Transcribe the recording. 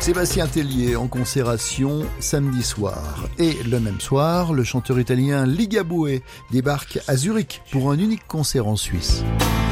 Sébastien Tellier en concert à Sion samedi soir. Et le même soir, le chanteur italien Ligabue débarque à Zurich pour un unique concert en Suisse.